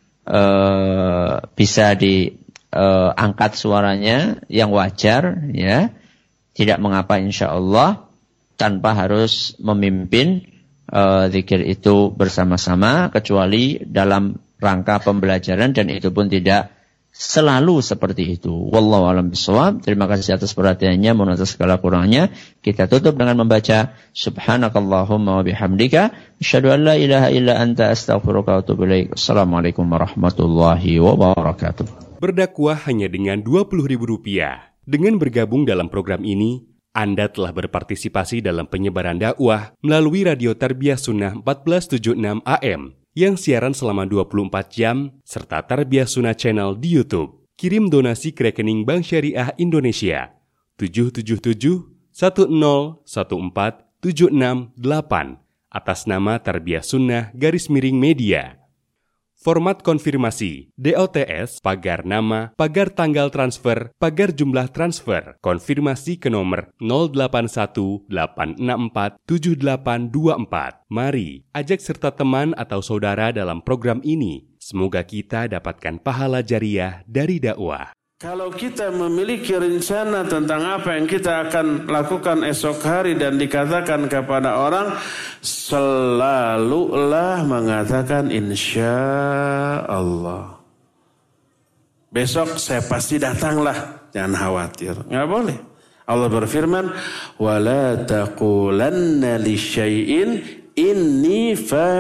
Bisa diangkat suaranya yang wajar, ya, tidak mengapa insyaallah, tanpa harus memimpin zikir itu bersama-sama, kecuali dalam rangka pembelajaran, dan itu pun tidak selalu seperti itu. Wallahu a'lam bishawab. Terima kasih atas perhatiannya, mohon atas segala kurangnya. Kita tutup dengan membaca subhanakallahumma wa bihamdika asyhadu an la ilaha illa anta astaghfiruka wa atubu ilaik. Assalamualaikum warahmatullahi wabarakatuh. Berdakwah hanya dengan Rp20.000. Dengan bergabung dalam program ini, Anda telah berpartisipasi dalam penyebaran dakwah melalui Radio Tarbiyah Sunnah 1476 AM. Yang siaran selama 24 jam, serta Tarbiyah Sunnah Channel di YouTube. Kirim donasi ke rekening Bank Syariah Indonesia 777-1014-768 atas nama Tarbiyah Sunnah _media. Format konfirmasi DOTS, pagar nama, pagar tanggal transfer, pagar jumlah transfer. Konfirmasi ke nomor 0818647824. Mari ajak serta teman atau saudara dalam program ini. Semoga kita dapatkan pahala jariah dari dakwah. Kalau kita memiliki rencana tentang apa yang kita akan lakukan esok hari dan dikatakan kepada orang, selalulah mengatakan insya Allah. Besok saya pasti datanglah, jangan khawatir. Nggak boleh. Allah berfirman, "Wala taqulanna lisyai'in inni